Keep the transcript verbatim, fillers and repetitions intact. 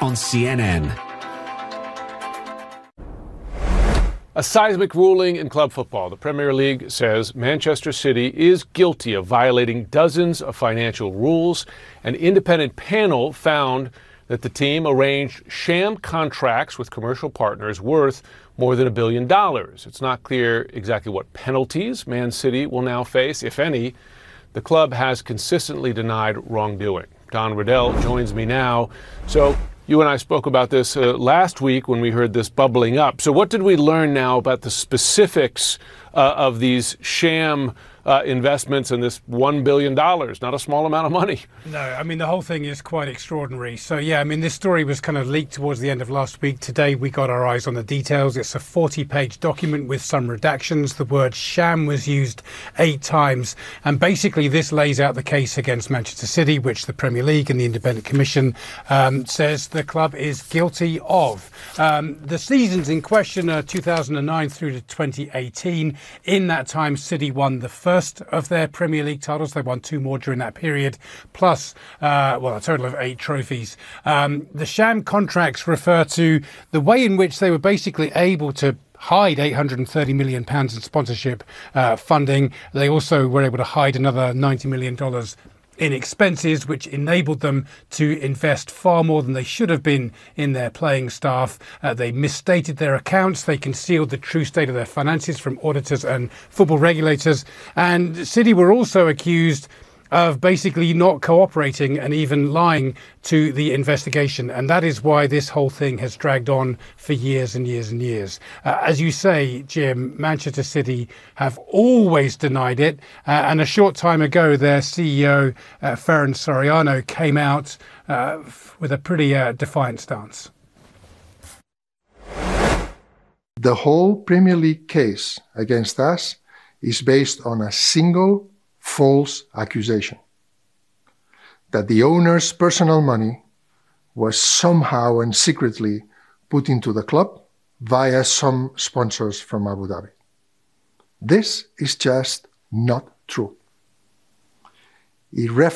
on C N N. A seismic ruling in club football. The Premier League says Manchester City is guilty of violating dozens of financial rules. An independent panel found that the team arranged sham contracts with commercial partners worth more than a billion dollars. It's not clear exactly what penalties Man City will now face, if any. The club has consistently denied wrongdoing. Don Riddell joins me now. So you and I spoke about this uh, last week when we heard this bubbling up. So what did we learn now about the specifics uh, of these sham uh, investments and this one billion dollars? Not a small amount of money. No, I mean, the whole thing is quite extraordinary. So, yeah, I mean, this story was kind of leaked towards the end of last week. Today, we got our eyes on the details. It's a forty-page document with some redactions. The word sham was used eight times. And basically, this lays out the case against Manchester City, which the Premier League and the Independent Commission um, says the club is guilty of. Um, the seasons in question are two thousand nine through to twenty eighteen. In that time, City won the first of their Premier League titles. They won two more during that period, plus, uh, well, a total of eight trophies. Um, the sham contracts refer to the way in which they were basically able to hide eight hundred thirty million pounds in sponsorship uh, funding. They also were able to hide another ninety million dollars in expenses, which enabled them to invest far more than they should have been in their playing staff. Uh, they misstated their accounts. They concealed the true state of their finances from auditors and football regulators. And City were also accused of basically not cooperating and even lying to the investigation. And that is why this whole thing has dragged on for years and years and years. Uh, as you say, Jim, Manchester City have always denied it. Uh, and a short time ago, their C E O, uh, Ferran Soriano, came out uh, with a pretty uh, defiant stance. The whole Premier League case against us is based on a single false accusation that the owner's personal money was somehow and secretly put into the club via some sponsors from Abu Dhabi. This is just not true. It